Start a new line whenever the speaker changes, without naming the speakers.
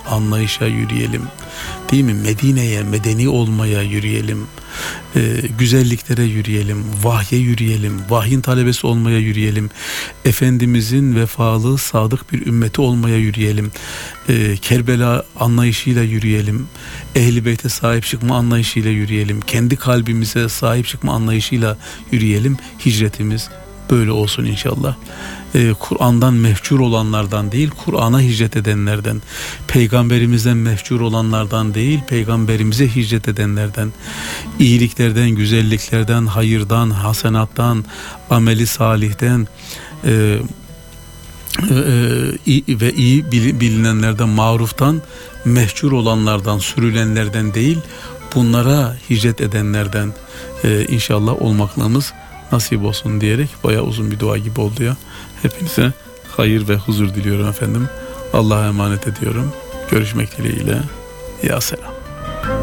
anlayışa yürüyelim. Değil mi? Medine'ye, medeni olmaya yürüyelim. Güzelliklere yürüyelim. Vahye yürüyelim. Vahyin talebesi olmaya yürüyelim. Efendimizin vefalı, sadık bir ümmeti olmaya yürüyelim. Kerbela anlayışıyla yürüyelim. Ehl-i Beyt'e sahip çıkma anlayışıyla yürüyelim. Kendi kalbimize sahip çıkma anlayışıyla yürüyelim. Hicretimiz böyle olsun inşallah. Kur'an'dan mehcur olanlardan değil, Kur'an'a hicret edenlerden, peygamberimizden mehcur olanlardan değil, peygamberimize hicret edenlerden, iyiliklerden, güzelliklerden, hayırdan, hasenattan, ameli salihten ve iyi bilinenlerden, maruftan, mehcur olanlardan, sürülenlerden değil, bunlara hicret edenlerden inşallah olmaklığımız nasip olsun diyerek bayağı uzun bir dua gibi oldu ya. Hepinize hayır ve huzur diliyorum efendim. Allah'a emanet ediyorum. Görüşmek dileğiyle. Ya selam.